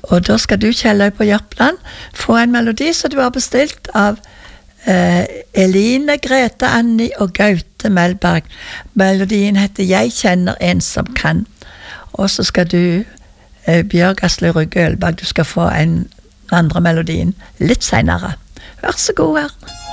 Og da skal du, Kjelløy på Jørpeland, få en melodi som du har bestilt av Eline, Grete, Annie og Gaute Melberg. Melodien heter «Jeg kjenner en som kan». Og så skal du, Bjørg Asle Rugge Ølberg, du skal få en andre melodien litt senere. Vær så god her.